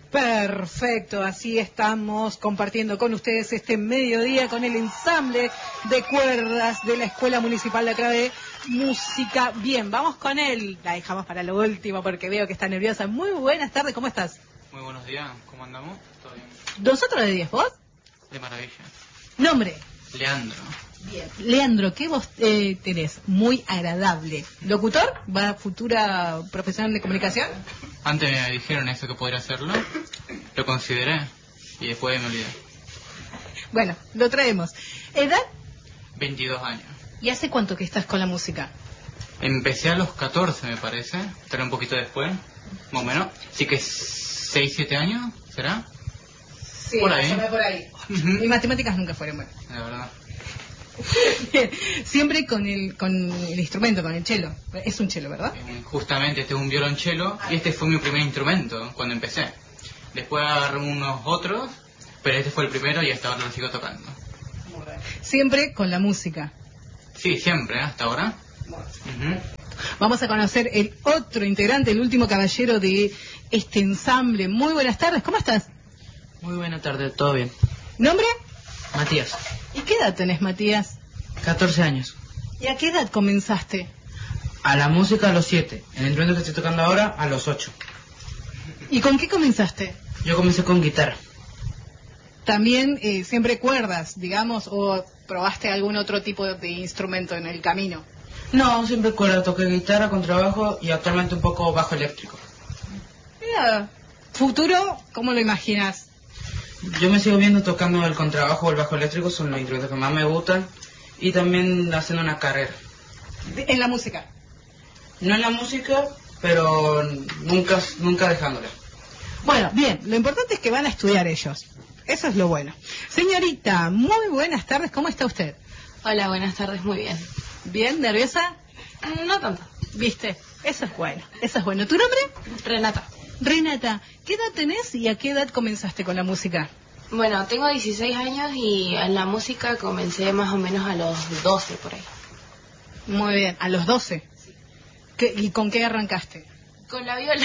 Perfecto, así estamos compartiendo con ustedes este mediodía con el ensamble de cuerdas de la Escuela Municipal de acá de Música. Bien, vamos con él. La dejamos para lo último porque veo que está nerviosa. Muy buenas tardes, ¿cómo estás? Muy buenos días, ¿cómo andamos? ¿Todo bien? ¿Nosotros de 10, vos? De maravilla. Nombre. Leandro. Bien. Leandro, ¿qué voz tenés? Muy agradable. ¿Locutor? ¿Va a futura profesional de comunicación? Antes me dijeron eso que podría hacerlo, lo consideré y después me olvidé. Bueno, lo traemos. ¿Edad? 22 años. ¿Y hace cuánto que estás con la música? Empecé a los 14 me parece, pero un poquito después, más o menos. Así que 6, 7 años, ¿será? Sí, por ahí. por ahí. Mis matemáticas nunca fueron buenas. La verdad. Siempre con el instrumento, con el cello. Es un cello, ¿verdad? Justamente este es un violonchelo y este fue mi primer instrumento cuando empecé. Después agarré unos otros, pero este fue el primero y hasta ahora lo sigo tocando. Siempre con la música. Sí, siempre, hasta ahora. Vamos a conocer el otro integrante, el último caballero de este ensamble. Muy buenas tardes, ¿cómo estás? Muy buena tarde, todo bien. ¿Nombre? Matías. ¿Y qué edad tenés, Matías? 14 años. ¿Y a qué edad comenzaste? A la música a los 7. El instrumento que estoy tocando ahora a los 8. ¿Y con qué comenzaste? Yo comencé con guitarra. ¿También siempre cuerdas, digamos, o probaste algún otro tipo de instrumento en el camino? No, siempre toqué guitarra, contrabajo y actualmente un poco bajo eléctrico. Mira, ¿futuro cómo lo imaginas? Yo me sigo viendo tocando el contrabajo o el bajo eléctrico, son los instrumentos que más me gustan. Y también haciendo una carrera. ¿En la música? No en la música, pero nunca dejándola. Bueno, bien, lo importante es que van a estudiar ellos. Eso es lo bueno. Señorita, muy buenas tardes, ¿cómo está usted? Hola, buenas tardes, muy bien. ¿Bien? ¿Nerviosa? No tanto. ¿Viste? Eso es bueno, eso es bueno. ¿Tu nombre? Renata. Renata, ¿qué edad tenés y a qué edad comenzaste con la música? Bueno, tengo 16 años y en la música comencé más o menos a los 12 por ahí. Muy bien, a los 12. ¿Y con qué arrancaste? Con la viola.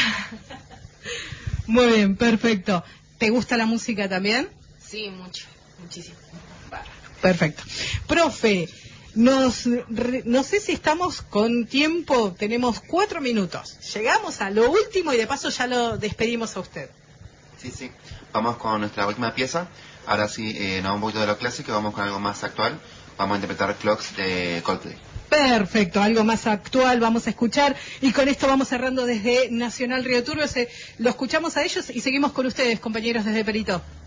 Muy bien, perfecto. ¿Te gusta la música también? Sí, mucho, muchísimo. Perfecto. Profe, no sé si estamos con tiempo, tenemos 4 minutos. Llegamos a lo último y de paso ya lo despedimos a usted. Sí. Vamos con nuestra última pieza. Ahora sí, nos vamos un poquito de lo clásico y vamos con algo más actual. Vamos a interpretar Clocks de Coldplay. Perfecto, algo más actual vamos a escuchar y con esto vamos cerrando desde Nacional Río Turbio. Lo escuchamos a ellos y seguimos con ustedes, compañeros desde Perito.